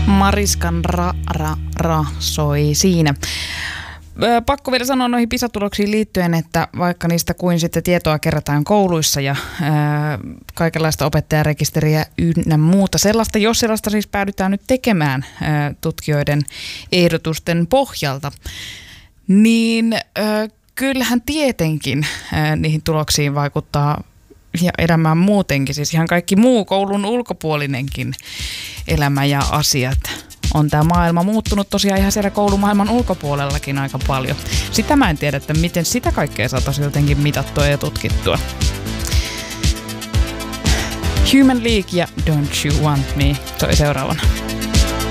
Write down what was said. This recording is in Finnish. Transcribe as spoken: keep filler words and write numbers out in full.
Mariskan ra, ra, ra soi siinä. Pakko vielä sanoa noihin PISA-tuloksiin liittyen, että vaikka niistä kuin sitten tietoa kerätään kouluissa ja ää, kaikenlaista opettajarekisteriä ynnä muuta sellaista, jos sellaista siis päädytään nyt tekemään ää, tutkijoiden ehdotusten pohjalta, niin ää, kyllähän tietenkin ää, niihin tuloksiin vaikuttaa ja elämään muutenkin, siis ihan kaikki muu koulun ulkopuolinenkin elämä ja asiat. On tämä maailma muuttunut tosiaan ihan siellä koulumaailman ulkopuolellakin aika paljon. Sitä mä en tiedä, että miten sitä kaikkea saataisiin jotenkin mitattua ja tutkittua. Human League ja Don't You Want Me toi seuraavana.